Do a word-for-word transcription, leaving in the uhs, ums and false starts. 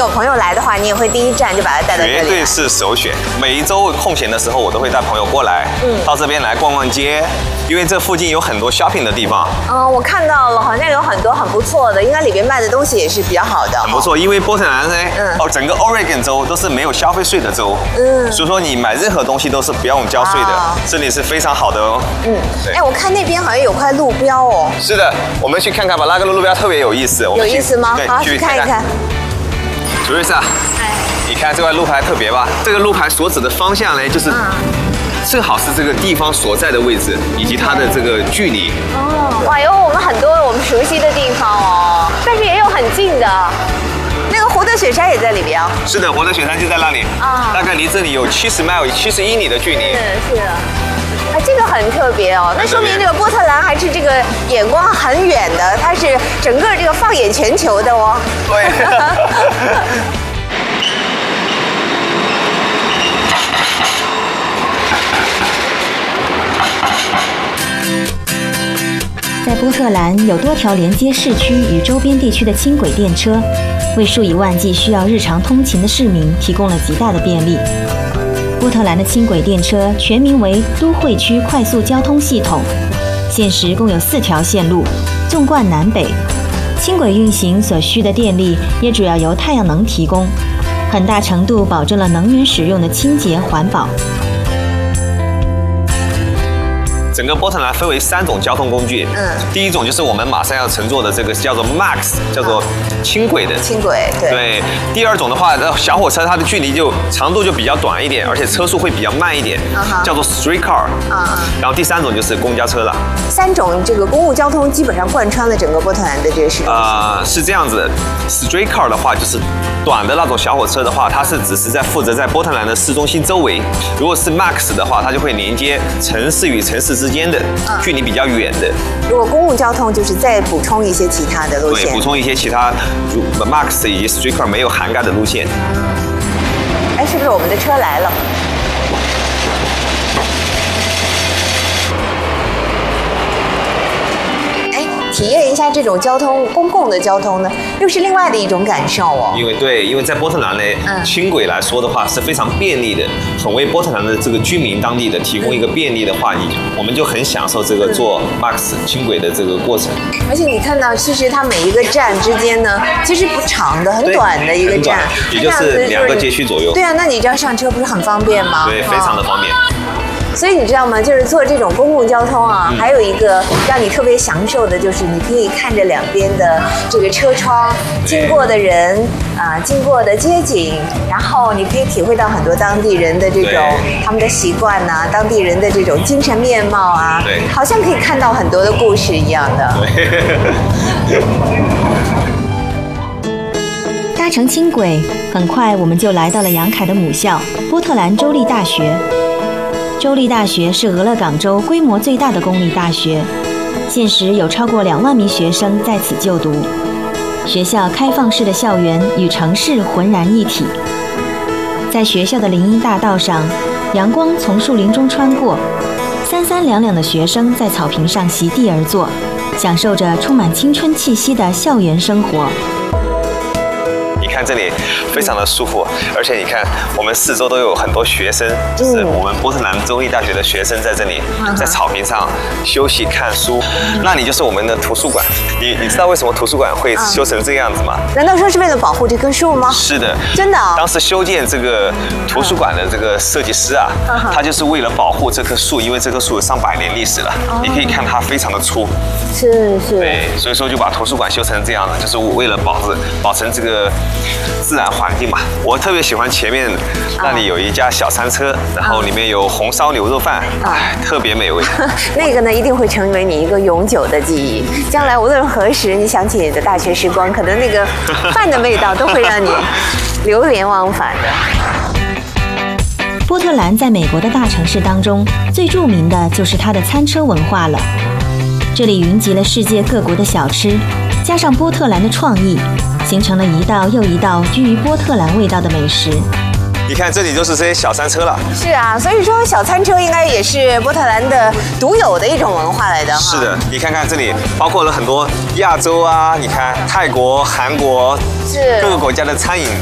有朋友来的话，你也会第一站就把他带到这里。 绝对是首选。每一周空闲的时候，我都会带朋友过来，嗯，到这边来逛逛街，因为这附近有很多 shopping 的地方。 嗯，我看到了，好像有很多很不错的，应该里边卖的东西也是比较好的。 很不错，因为波特兰呢，嗯，哦，整个 Oregon 州都是没有消费税的州，嗯，所以说你买任何东西都是不用交税的，这里是非常好的哦。嗯， 哎，我看那边好像有块路标哦。 是的，我们去看看吧，那个路标特别有意思。 有意思吗？好，去看一看。 朱瑞莎，你看这块路牌特别吧？这个路牌所指的方向呢，就是正好是这个地方所在的位置以及它的这个距离。 哦，哇，有我们很多我们熟悉的地方哦，但是也有很近的。那个活的雪山也在里边啊。 是的，活的雪山就在那里啊，大概离这里有七十 mile 七十英里的距离。 是是。啊，这个很特别哦，那说明这个波特兰还是这个眼光很远的，它是整个这个放眼全球的哦。 对。 在波特兰有多条连接市区与周边地区的轻轨电车，为数以万计需要日常通勤的市民提供了极大的便利。波特兰的轻轨电车全名为都会区快速交通系统，现时共有四条线路，纵贯南北。轻轨运行所需的电力也主要由太阳能提供，很大程度保证了能源使用的清洁环保。 整个波特兰分为三种交通工具，嗯，第一种就是我们马上要乘坐的这个叫做 Max， 叫做轻轨的。 轻轨，对。 对。第二种的话，小火车它的距离就长度就比较短一点，而且车速会比较慢一点，叫做 streetcar。啊。然后第三种就是公交车了。 三种这个公共交通基本上贯穿了整个波特兰的这个市。 呃，是这样子的 ，streetcar 的话就是短的那种小火车的话，它是只是在负责在波特兰的市中心周围；如果是 Max 的话，它就会连接城市与城市之间的距离比较远的。 如果公共交通就是再补充一些其他的路线， 对，补充一些其他 Max 以及 streetcar 没有涵盖的路线。 哎，是不是我们的车来了？体验一下这种交通公共的交通呢，又是另外的一种感受哦。 因为对，因为在波特兰呢，嗯、轻轨来说的话是非常便利的，很为波特兰的这个居民当地的提供一个便利的话，你我们就很享受这个坐 Max 轻轨的这个过程。 而且你看到，其实它每一个站之间呢，其实不长的，很短的一个站， 也就是两个街区左右。 对啊，那你这样上车不是很方便吗？ 对，非常的方便。 所以你知道吗？就是坐这种公共交通啊，嗯、还有一个让你特别享受的，就是你可以看着两边的这个车窗经过的人啊、呃，经过的街景，然后你可以体会到很多当地人的这种他们的习惯呐、啊，当地人的这种精神面貌啊，对，好像可以看到很多的故事一样的。 搭乘轻轨，很快我们就来到了杨凯的母校波特兰州立大学。州立大学是俄勒冈州规模最大的公立大学，现时有超过两万名学生在此就读。学校开放式的校园与城市浑然一体。在学校的林荫大道上，阳光从树林中穿过，三三两两的学生在草坪上席地而坐，享受着充满青春气息的校园生活。 你看这里非常的舒服，而且你看我们四周都有很多学生，就是我们波特兰州立大学的学生在这里，在草坪上休息看书。那里就是我们的图书馆。你你知道为什么图书馆会修成这个样子吗？ 难道说是为了保护这棵树吗？ 是的， 真的、哦。 当时修建这个图书馆的这个设计师啊，他就是为了保护这棵树，因为这棵树有上百年历史了。你可以看它非常的粗。 是是。 对，所以说就把图书馆修成这样的，就是为了保持保存这个自然环境嘛。我特别喜欢前面那里有一家小餐车，然后里面有红烧牛肉饭，哎，特别美味。 那个呢，一定会成为你一个永久的记忆。将来无论何时，你想起你的大学时光，可能那个饭的味道都会让你流连忘返的。 波特兰在美国的大城市当中，最著名的就是它的餐车文化了。这里云集了世界各国的小吃，加上波特兰的创意，形成了一道又一道居于波特兰味道的美食。 你看，这里就是这些小餐车了。 是啊，所以说小餐车应该也是波特兰的独有的一种文化来的。 是的，你看看这里包括了很多亚洲啊，你看泰国、韩国，是各个国家的餐饮